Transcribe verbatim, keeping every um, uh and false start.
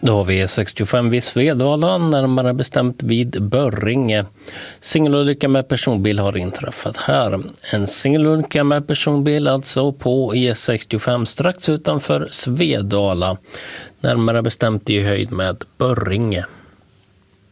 Då har vi E sextiofem vid Svedala, närmare bestämt vid Börringe. Singelolycka med personbil har inträffat här. En singelolycka med personbil alltså på E sextiofem strax utanför Svedala. Närmare bestämt i höjd med Börringe.